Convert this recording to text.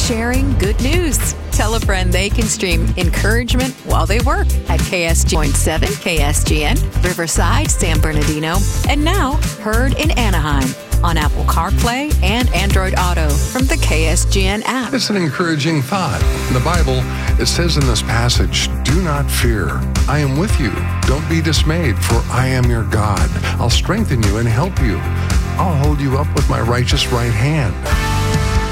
sharing good news. Tell a friend they can stream encouragement while they work at KSG.7, KSGN, Riverside, San Bernardino, and now heard in Anaheim on Apple CarPlay and Android Auto from the KSGN app. It's an encouraging thought. In the Bible, it says in this passage, "Do not fear. I am with you. Don't be dismayed, for I am your God. I'll strengthen you and help you. I'll hold you up with my righteous right hand."